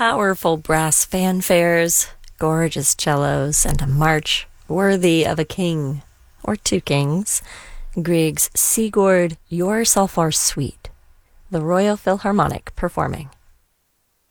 powerful brass fanfares, gorgeous cellos, and a march worthy of a king, or two kings, Grieg's Sigurd Yourself Are Sweet, the Royal Philharmonic performing.